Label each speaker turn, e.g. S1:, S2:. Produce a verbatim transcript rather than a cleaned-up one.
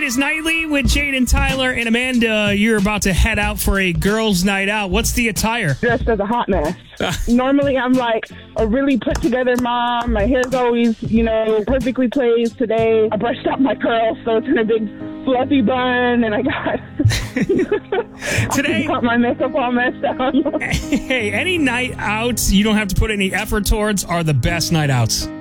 S1: is Nightly with Jade and Tyler. And Amanda, you're about to head out for a girls' night out. What's the attire?
S2: Dressed as a hot mess. Normally, I'm like a really put-together mom. My hair's always, you know, perfectly placed. Today, I brushed out my curls, so it's in a big fluffy bun, and I got,
S1: Today,
S2: I got my makeup all messed up.
S1: Hey, any night outs you don't have to put any effort towards are the best night outs.